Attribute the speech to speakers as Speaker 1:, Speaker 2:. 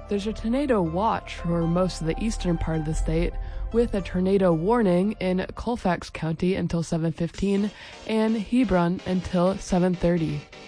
Speaker 1: There's a tornado watch for most of the eastern part of the state, with a tornado warning in Colfax County until 7:15 and Hebron until 7:30.